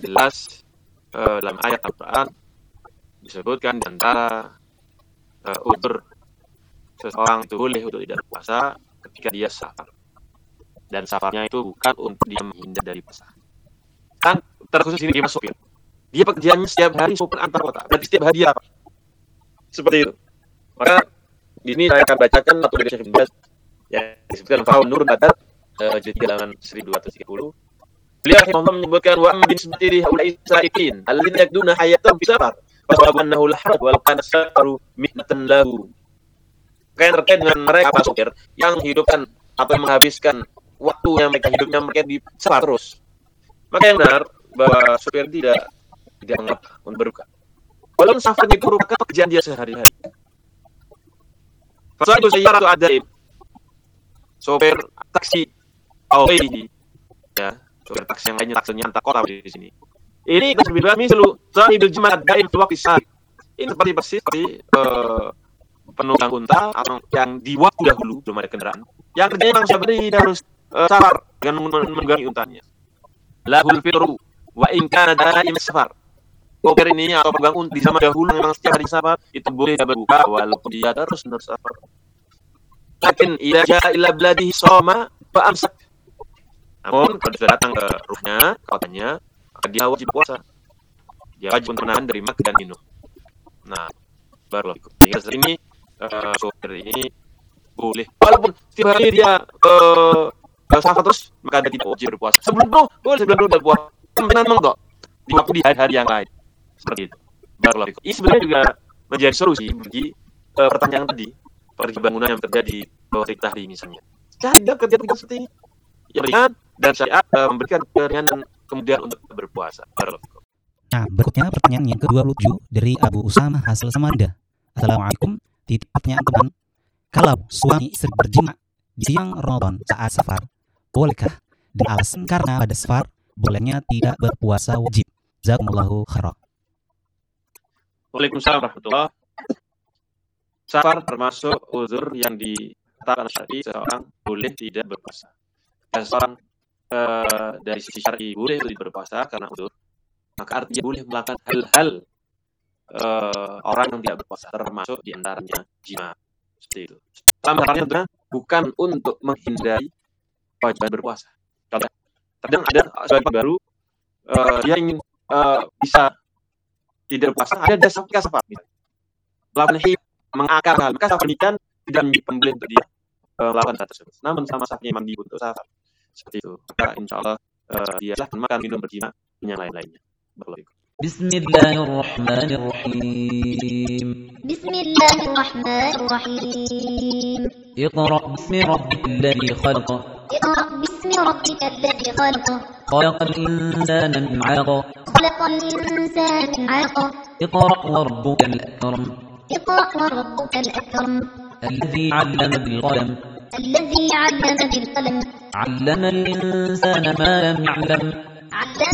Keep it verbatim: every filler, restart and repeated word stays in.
jelas uh, dalam ayat Al-Quran disebutkan di antara uh, udzur seseorang itu boleh untuk tidak berpuasa ketika dia safar. Dan safarnya itu bukan untuk dia menghindar dari puasa. Kan terkhusus ini dia sopir. Dia pekerjaannya setiap hari sopir antar kota. Berarti setiap hari dia apa? Seperti itu. Maka di sini saya akan bacakan satu dari Syekh Ibn Baz yang disebutkan Fathul Nur Badat uh, jadi halaman seribu dua ratus tiga puluh. Beliau rahimahullah menyebutkan wa min sibati haula'i sa'iqin alladzina yakduna hayatan fi safar wa sababu annahu la haraj wa kana safaru mihnatan lahu. Kayak terkait dengan mereka apa sopir yang menghidupkan atau menghabiskan waktu yang mereka hidupnya mereka di safar terus. Maka yang benar bahwa sopir tidak tidak mengapa untuk berbuka. Walaupun safarnya itu merupakan pekerjaan dia sehari-hari. Fasadu sayyaratu adaib. Sopir taksi awalnya ya, sopir taksi yang lainnya taksinya antar kota di sini. Ini kita sebutkan misalnya sahibul jimat daim fi waqti sahih. Ini seperti persis seperti uh, penunggang unta atau yang di waktu dahulu belum ada kendaraan. Yang kerjanya memang seperti dia harus uh, safar dengan menunggangi untanya. Lahul fitru wa in kana daim safar. Sopir ini atau penunggang unta di zaman dahulu memang setiap hari safar itu boleh dia berbuka walaupun dia terus menerus safar. Lakin idza jaa ila bladihi shoma fa amsak. Namun kalau sudah datang ke rumahnya, kotanya, maka dia wajib puasa. Dia wajib menahan dari makan dan minum. Nah, baru ini ini uh, sopir ini boleh. Walaupun setiap hari dia uh, safar terus, maka dia tidak wajib berpuasa. Sebelum itu, boleh sebelum itu berpuasa. Kemudian mengkok di waktu di hari-hari yang lain. Seperti itu. Baru ini sebenarnya juga menjadi solusi bagi uh, pertanyaan tadi. Seperti bangunan yang terjadi bawah terik tadi misalnya. Cari dia kerja-kerja seperti ini. Yang ringan dan syariat uh, memberikan keringanan kemudian untuk berpuasa. Baru. Nah, berikutnya pertanyaan yang kedua puluh tujuh dari Abu Usama Hasil Samanda. Assalamualaikum. Titik pertanyaan teman. Kalau suami istri berjima di siang Ramadan saat safar, bolehkah? Dan alasan karena pada safar bolehnya tidak berpuasa wajib. Jazakumullahu khairan. Waalaikumsalam warahmatullahi. Safar termasuk uzur yang dikatakan syar'i seorang boleh tidak berpuasa. Dan seorang uh, dari sisi syar'i boleh tidak berpuasa karena uzur, maka artinya boleh melakukan hal-hal uh, orang yang tidak berpuasa, termasuk diantaranya jima. Seperti itu. Sama halnya bukan untuk menghindari kewajiban berpuasa. Contoh, kadang ada sebagian baru uh, dia ingin uh, bisa tidak berpuasa, ada dasar safar, melakukan hib, mengakar hal, maka safar kan tidak menjadi pembeli untuk dia uh, melakukan hal tersebut. Namun sama safarnya memang dibutuh safar. Seperti itu. Maka insya Allah uh, dia silahkan makan, minum, berjima, dan yang lain-lainnya. Bismillahirrahmanirrahim. Bismillahirrahmanirrahim. Iqra' bismi rabbikal ladzi khalaq. Iqra' bismi rabbikal ladzi khalaq. Khalaqal insana min 'alaq. Khalaqal insana min 'alaq. Iqra' wa rabbukal akram. Iqra' wa rabbukal akram. Alladzi 'allama bil qalam. الذي علم بالقلم علم الإنسان ما لم يعلم علم